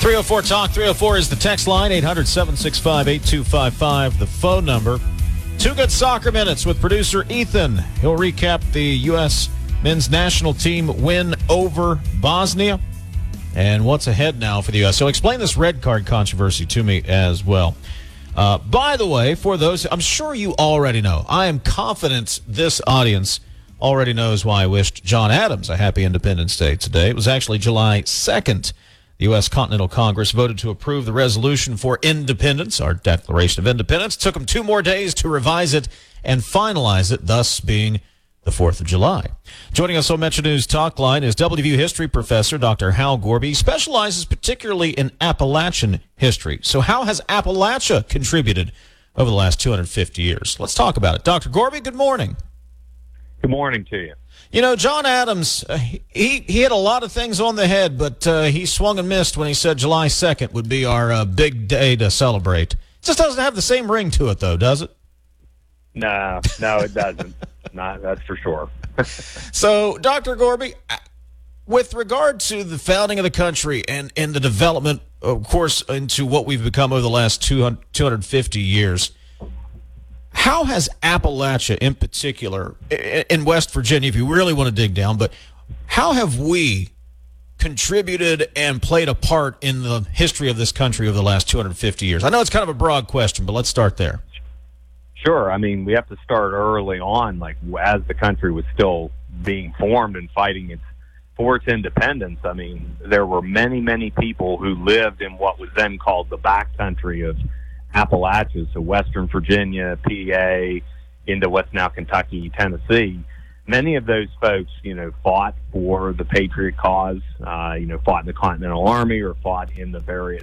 304 Talk 304 is the text line. 800-765-8255 the phone number. 2 good soccer minutes with producer Ethan. He'll recap the U.S. men's national team win over Bosnia and what's ahead now for the U.S. So explain this red card controversy to me as well. By the way, for those, I'm sure you already know, I am confident this audience already knows why I wished John Adams a happy Independence Day today. It was actually July 2nd. The U.S. Continental Congress voted to approve the resolution for independence, our Declaration of Independence. It took them 2 more days to revise it and finalize it, thus being the 4th of July. Joining us on Metro News Talk Line is WVU history professor Dr. Hal Gorby. He specializes particularly in Appalachian history. So how has Appalachia contributed over the last 250 years? Let's talk about it. Dr. Gorby, good morning. Good morning to you. You know, John Adams, he hit a lot of things on the head, but he swung and missed when he said July 2nd would be our big day to celebrate. It just doesn't have the same ring to it, though, does it? No, it doesn't. Not that's for sure. So, Dr. Gorby, with regard to the founding of the country and the development, of course, into what we've become over the last 250 years, how has Appalachia in particular, in West Virginia, if you really want to dig down, but how have we contributed and played a part in the history of this country over the last 250 years? I know it's kind of a broad question, but let's start there. Sure. I mean, we have to start early on, like as the country was still being formed and fighting for its independence. I mean, there were many, many people who lived in what was then called the backcountry of Appalachia, so Western Virginia, PA, into what's now Kentucky, Tennessee. Many of those folks, fought for the patriot cause, fought in the Continental Army or fought in the various,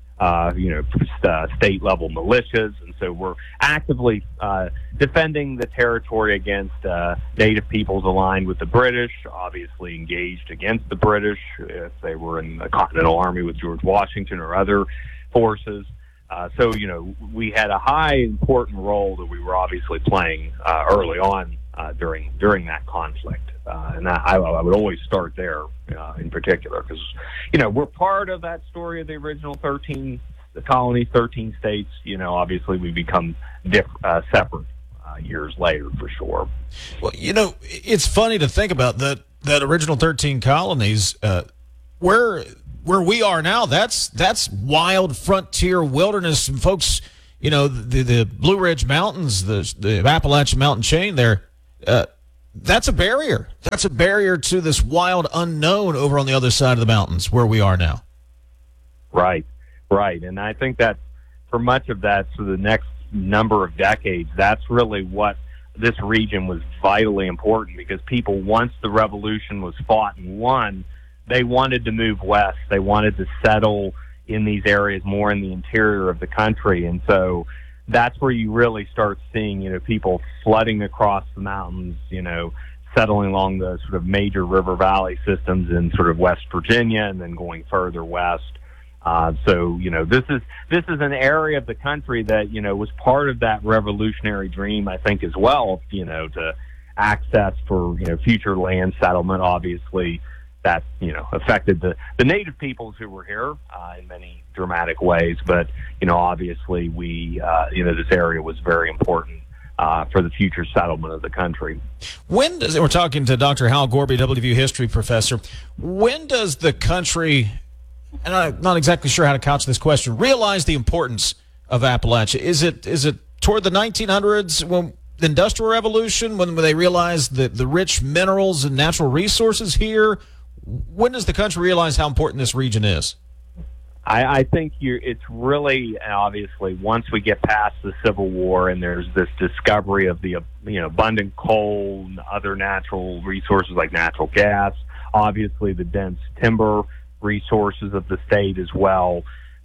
state-level militias. And so we're actively defending the territory against native peoples aligned with the British, obviously engaged against the British if they were in the Continental Army with George Washington or other forces. So we had a high important role that we were obviously playing early on during that conflict. And I would always start there in particular because, we're part of that story of the original 13 colonies, 13 states. Obviously we become separate years later for sure. Well, it's funny to think about that original 13 colonies where we are now, that's wild frontier wilderness. And folks, the Blue Ridge Mountains, the Appalachian Mountain chain there, that's a barrier. That's a barrier to this wild unknown over on the other side of the mountains where we are now. Right. And I think that for much of that, for the next number of decades, that's really what this region was vitally important because people, once the revolution was fought and won, they wanted to move west. They wanted to settle in these areas more in the interior of the country. And so that's where you really start seeing, people flooding across the mountains, settling along the sort of major river valley systems in sort of West Virginia and then going further west. So this is an area of the country that, was part of that revolutionary dream, I think, as well, to access for, future land settlement, obviously. That affected the native peoples who were here in many dramatic ways, but obviously we this area was very important for the future settlement of the country. We're talking to Dr. Hal Gorby, WVU history professor. When does the country, and I'm not exactly sure how to couch this question, realize the importance of Appalachia? Is it toward the 1900s when the Industrial Revolution, when they realized the rich minerals and natural resources here? When does the country realize how important this region is? I think it's really, obviously, once we get past the Civil War and there's this discovery of the abundant coal and other natural resources like natural gas, obviously the dense timber resources of the state as well.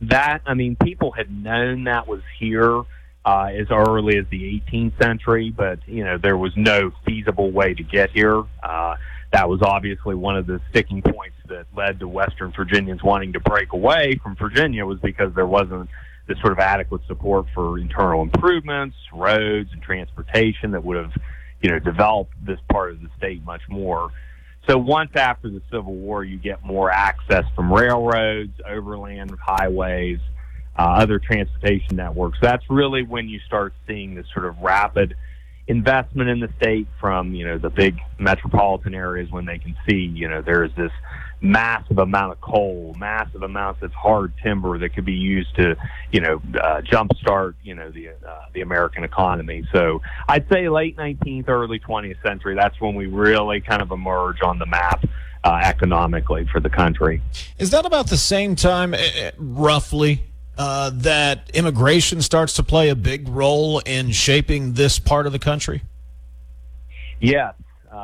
People had known that was here as early as the 18th century, but, there was no feasible way to get here. That was obviously one of the sticking points that led to Western Virginians wanting to break away from Virginia, was because there wasn't this sort of adequate support for internal improvements, roads, and transportation that would have, developed this part of the state much more. So once after the Civil War, you get more access from railroads, overland highways, other transportation networks. That's really when you start seeing this sort of rapid investment in the state from, the big metropolitan areas, when they can see, there's this massive amount of coal, massive amounts of hard timber that could be used to, jumpstart, the American economy. So I'd say late 19th, early 20th century, that's when we really kind of emerge on the map economically for the country. Is that about the same time, roughly, that immigration starts to play a big role in shaping this part of the country? Yes.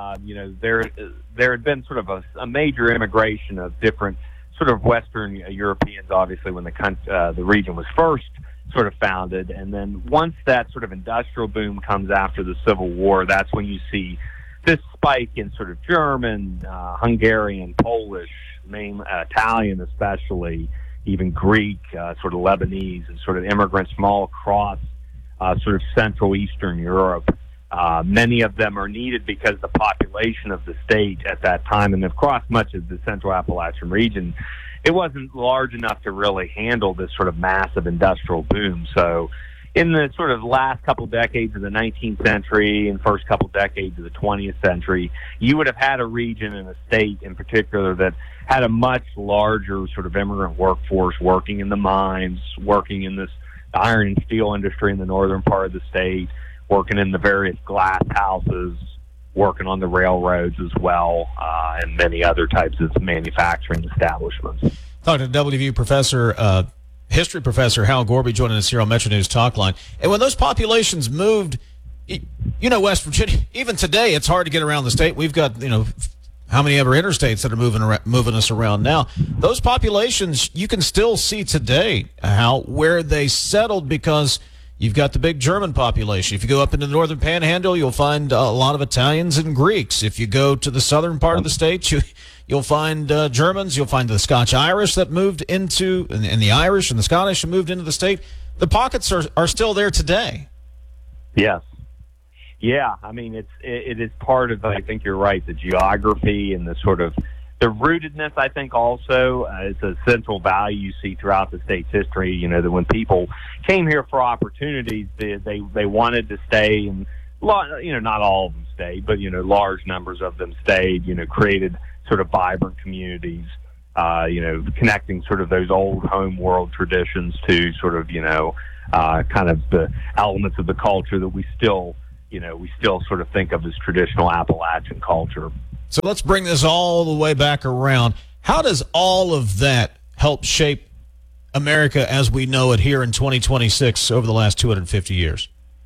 There had been sort of a major immigration of different sort of Western Europeans, obviously, when the region was first sort of founded. And then once that sort of industrial boom comes after the Civil War, that's when you see this spike in sort of German, Hungarian, Polish, Italian especially, even Greek, sort of Lebanese, and sort of immigrants from all across sort of Central Eastern Europe. Many of them are needed because the population of the state at that time, and across much of the Central Appalachian region, it wasn't large enough to really handle this sort of massive industrial boom. So in the sort of last couple of decades of the 19th century and first couple of decades of the 20th century, you would have had a region and a state in particular that had a much larger sort of immigrant workforce working in the mines, working in this iron and steel industry in the northern part of the state, working in the various glass houses, working on the railroads as well, and many other types of manufacturing establishments. Talking to WVU professor, history professor Hal Gorby joining us here on Metro News Talk Line. And when those populations moved, West Virginia, even today, it's hard to get around the state. We've got, how many other interstates that are moving us around now. Those populations, you can still see today, Hal, where they settled because you've got the big German population. If you go up into the northern panhandle, you'll find a lot of Italians and Greeks. If you go to the southern part of the state, you'll find Germans. You'll find the Scotch-Irish that moved into, and the Irish and the Scottish moved into the state. The pockets are still there today. Yes. Yeah, I mean, it is part of, I think you're right, the geography and the sort of the rootedness, I think, also is a central value you see throughout the state's history. That when people came here for opportunities, they wanted to stay, and not all of them stayed, but large numbers of them stayed. Created sort of vibrant communities. Connecting sort of those old home world traditions to sort of kind of the elements of the culture that we still sort of think of as traditional Appalachian culture. So let's bring this all the way back around. How does all of that help shape America as we know it here in 2026 over the last 250 years?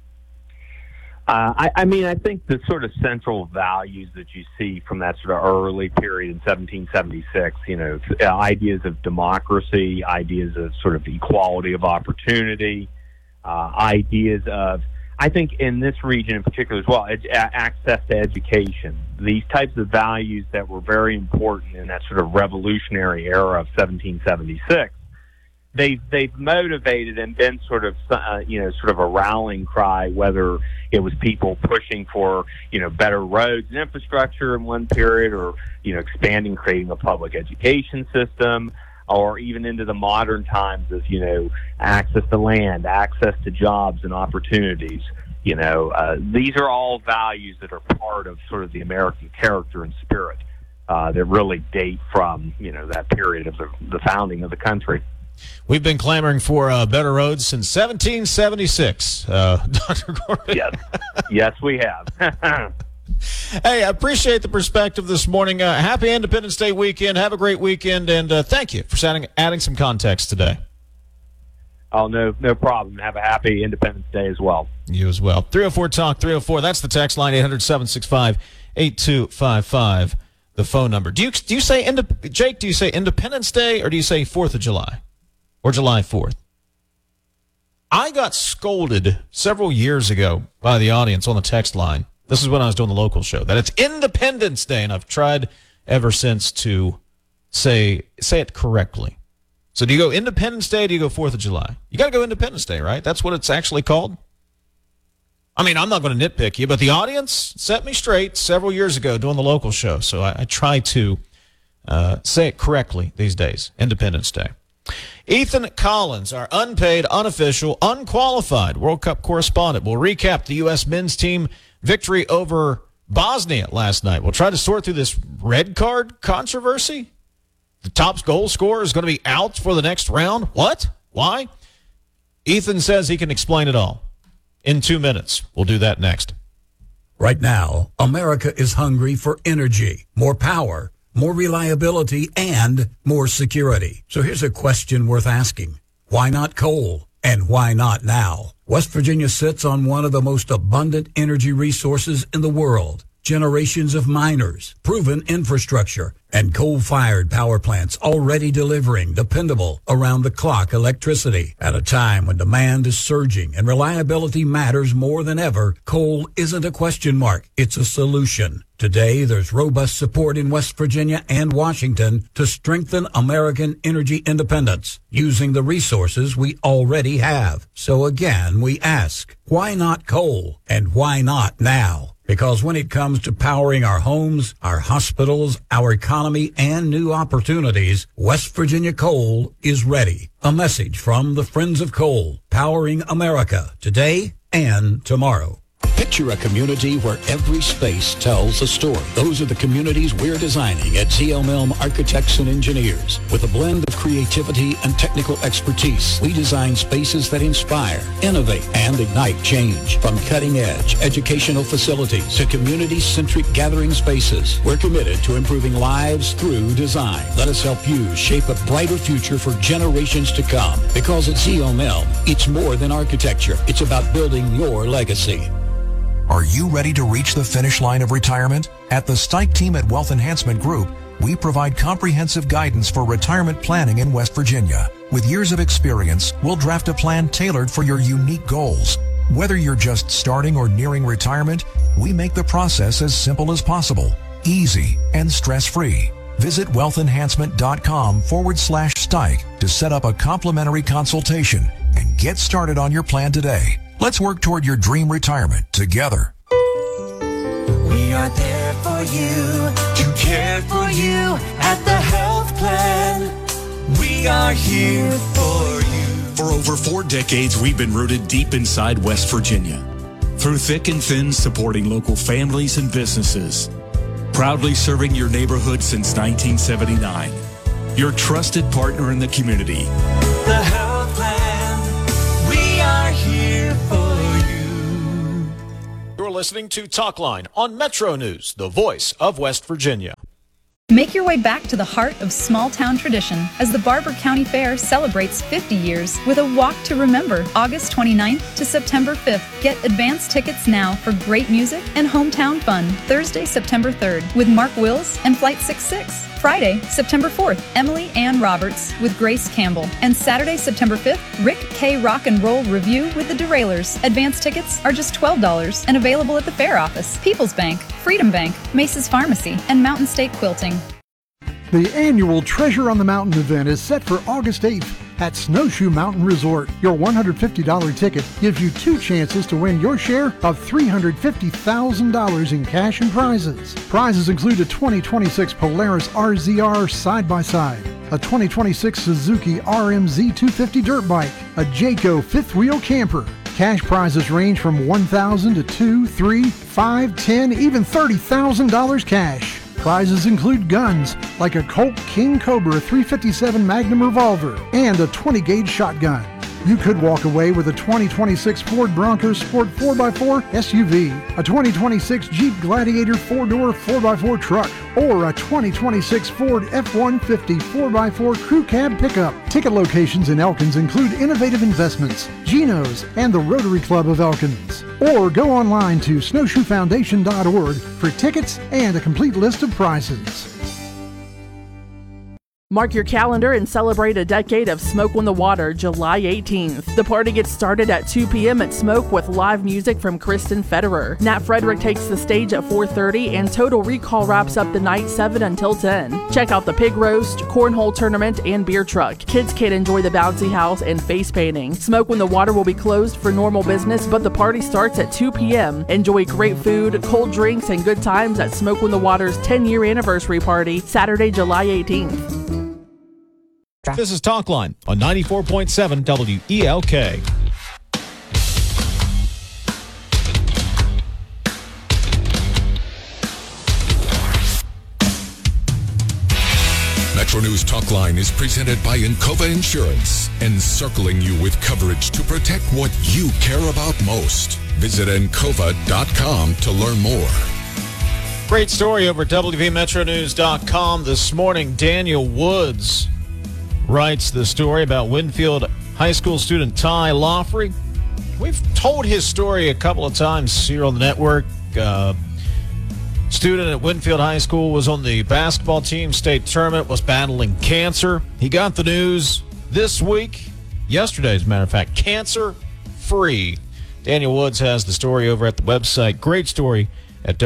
I think the sort of central values that you see from that sort of early period in 1776, ideas of democracy, ideas of sort of equality of opportunity, ideas of, I think in this region in particular as well, access to education. These types of values that were very important in that sort of revolutionary era of 1776, they've motivated and been sort of a rallying cry, whether it was people pushing for better roads and infrastructure in one period, or expanding, creating a public education system, or even into the modern times of, access to land, access to jobs and opportunities. These are all values that are part of sort of the American character and spirit that really date from, that period of the founding of the country. We've been clamoring for better roads since 1776, Dr. Gorby. Yes, we have. Hey, I appreciate the perspective this morning. Happy Independence Day weekend. Have a great weekend, and thank you for adding some context today. Oh, no problem. Have a happy Independence Day as well. You as well. 304 Talk 304. That's the text line. 800-765-8255. The phone number. Do you say Jake? Do you say Independence Day, or do you say 4th of July, or July 4th? I got scolded several years ago by the audience on the text line. This is when I was doing the local show, that it's Independence Day, and I've tried ever since to say it correctly. So do you go Independence Day, or do you go 4th of July? You got to go Independence Day, right? That's what it's actually called? I mean, I'm not going to nitpick you, but the audience set me straight several years ago doing the local show, so I try to say it correctly these days. Independence Day. Ethan Collins, our unpaid, unofficial, unqualified World Cup correspondent, will recap the U.S. men's team victory over Bosnia last night. We'll try to sort through this red card controversy. The top goal scorer is going to be out for the next round. What? Why? Ethan says he can explain it all in 2 minutes. We'll do that next. Right now, America is hungry for energy, more power, more reliability, and more security. So here's a question worth asking. Why not coal? And why not now? West Virginia sits on one of the most abundant energy resources in the world. Generations of miners, proven infrastructure, and coal-fired power plants already delivering dependable, around-the-clock electricity. At a time when demand is surging and reliability matters more than ever, coal isn't a question mark, it's a solution. Today, there's robust support in West Virginia and Washington to strengthen American energy independence using the resources we already have. So again, we ask, why not coal? And why not now? Because when it comes to powering our homes, our hospitals, our economy, and new opportunities, West Virginia Coal is ready. A message from the Friends of Coal, powering America today and tomorrow. Picture a community where every space tells a story. Those are the communities we're designing at ZL Milne Architects and Engineers. With a blend of creativity and technical expertise, we design spaces that inspire, innovate, and ignite change. From cutting-edge educational facilities to community-centric gathering spaces, we're committed to improving lives through design. Let us help you shape a brighter future for generations to come. Because at ZL Milne, it's more than architecture. It's about building your legacy. Are you ready to reach the finish line of retirement? At the Stike team at Wealth Enhancement Group, we provide comprehensive guidance for retirement planning in West Virginia. With years of experience, we'll draft a plan tailored for your unique goals. Whether you're just starting or nearing retirement, we make the process as simple as possible, easy, and stress-free. Visit wealthenhancement.com/Stike to set up a complimentary consultation and get started on your plan today. Let's work toward your dream retirement together. We are there for you, to care for you at the health plan. We are here for you. For over 4 decades, we've been rooted deep inside West Virginia. Through thick and thin, supporting local families and businesses. Proudly serving your neighborhood since 1979. Your trusted partner in the community. The health plan. We are here for you. You're listening to Talkline on Metro News, the voice of West Virginia. Make your way back to the heart of small-town tradition as the Barber County Fair celebrates 50 years with a Walk to Remember, August 29th to September 5th. Get advance tickets now for great music and hometown fun. Thursday, September 3rd with Mark Wills and Flight 66. Friday, September 4th, Emily Ann Roberts with Grace Campbell. And Saturday, September 5th, Rick K. Rock and Roll Review with the Derailers. Advance tickets are just $12 and available at the fair office, People's Bank, Freedom Bank, Mace's Pharmacy, and Mountain State Quilting. The annual Treasure on the Mountain event is set for August 8th at Snowshoe Mountain Resort. Your $150 ticket gives you 2 chances to win your share of $350,000 in cash and prizes. Prizes include a 2026 Polaris RZR side-by-side, a 2026 Suzuki RMZ 250 dirt bike, a Jayco 5th wheel camper. Cash prizes range from $1,000 to $2,000, $3,000, $5,000, $10,000, even $30,000 cash. Prizes include guns like a Colt King Cobra 357 Magnum revolver and a 20-gauge shotgun. You could walk away with a 2026 Ford Bronco Sport 4x4 SUV, a 2026 Jeep Gladiator 4-door 4x4 truck, or a 2026 Ford F-150 4x4 crew cab pickup. Ticket locations in Elkins include Innovative Investments, Geno's, and the Rotary Club of Elkins. Or go online to snowshoefoundation.org for tickets and a complete list of prices. Mark your calendar and celebrate a decade of Smoke on the Water, July 18th. The party gets started at 2 p.m. at Smoke with live music from Kristen Federer. Nat Frederick takes the stage at 4:30 and Total Recall wraps up the night 7 until 10. Check out the pig roast, cornhole tournament, and beer truck. Kids can enjoy the bouncy house and face painting. Smoke on the Water will be closed for normal business, but the party starts at 2 p.m. Enjoy great food, cold drinks, and good times at Smoke on the Water's 10-year anniversary party, Saturday, July 18th. This is Talkline on 94.7 WELK. Metro News Talkline is presented by Encova Insurance, encircling you with coverage to protect what you care about most. Visit Encova.com to learn more. Great story over at WVMetroNews.com this morning. Daniel Woods writes the story about Winfield High School student Ty Loffrey. We've told his story a couple of times here on the network. Student at Winfield High School was on the basketball team state tournament, was battling cancer. He got the news this week, yesterday as a matter of fact, cancer-free. Daniel Woods has the story over at the website. Great story at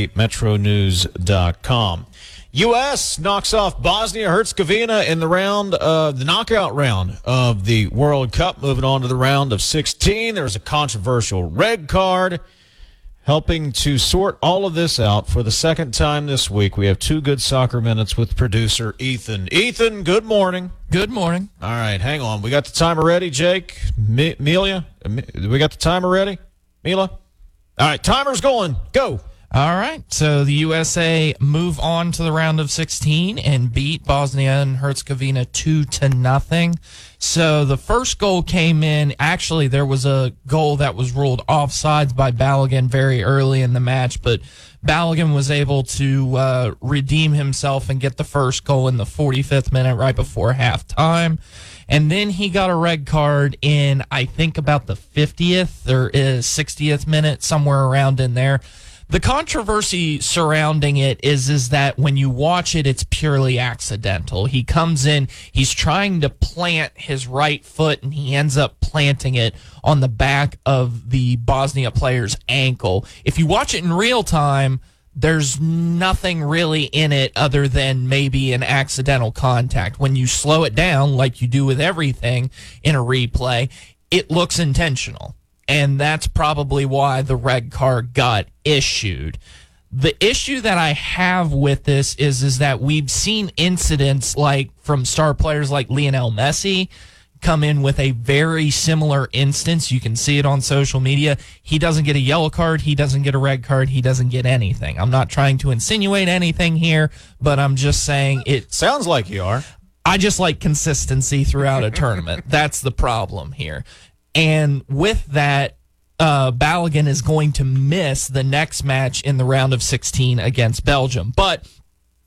WVMetroNews.com. U.S. knocks off Bosnia-Herzegovina in the knockout round of the World Cup, moving on to the round of 16. There's a controversial red card. Helping to sort all of this out for the second time this week, we have 2 Good Soccer Minutes with producer Ethan. Ethan, good morning. Good morning. All right, hang on. We got the timer ready, Jake? Melia? We got the timer ready? Mila? All right, timer's going. Go. All right, so the USA move on to the round of 16 and beat Bosnia and Herzegovina 2-0. So the first goal came in. Actually, there was a goal that was ruled offsides by Balogun very early in the match, but Balogun was able to redeem himself and get the first goal in the 45th minute right before halftime. And then he got a red card in, I think, about the 50th or 60th minute, somewhere around in there. The controversy surrounding it is that when you watch it, it's purely accidental. He comes in, he's trying to plant his right foot, and he ends up planting it on the back of the Bosnia player's ankle. If you watch it in real time, there's nothing really in it other than maybe an accidental contact. When you slow it down, like you do with everything in a replay, it looks intentional. And that's probably why the red card got issued. The issue that I have with this is that we've seen incidents like from star players like Lionel Messi come in with a very similar instance. You can see it on social media. He doesn't get a yellow card. He doesn't get a red card. He doesn't get anything. I'm not trying to insinuate anything here, but I'm just saying it sounds like you are. I just like consistency throughout a tournament. That's the problem here. And with that, Balogun is going to miss the next match in the round of 16 against Belgium. But